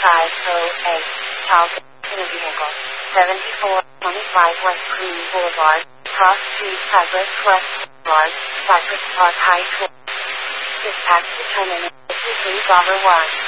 Charleston in a vehicle. 7425 West Green Boulevard, Cross Street, Cypress West Boulevard, Cypress Park Heights. Dispatch determined. $1.